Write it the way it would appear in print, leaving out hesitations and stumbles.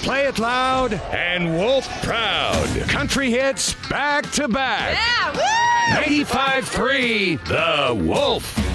Play It Loud, and Wolf Proud. country hits back to back. Yeah, woo! 95.3 The Wolf.